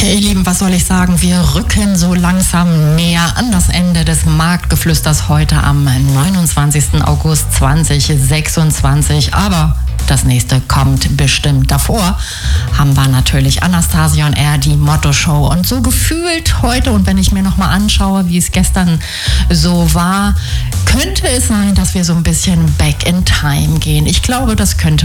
Ihr Lieben, was soll ich sagen? Wir rücken so langsam näher an das Ende des Marktgeflüsters heute am 29. August 2026. Aber das nächste kommt bestimmt. Davor haben wir natürlich Anastasia und er, die Motto-Show. Und so gefühlt heute, und wenn ich mir nochmal anschaue, wie es gestern so war, könnte es sein, dass wir so ein bisschen back in time gehen. Ich glaube, das könnte